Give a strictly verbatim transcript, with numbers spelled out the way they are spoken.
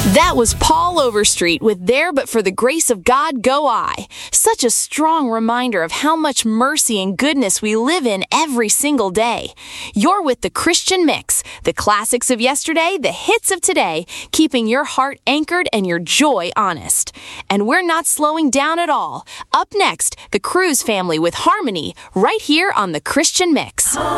That was Paul Overstreet with There But For the Grace of God Go I. Such a strong reminder of how much mercy and goodness we live in every single day. You're with the Christian Mix, the classics of yesterday, the hits of today, keeping your heart anchored and your joy honest. And we're not slowing down at all. Up next, the Cruz family with Harmony, right here on the Christian Mix.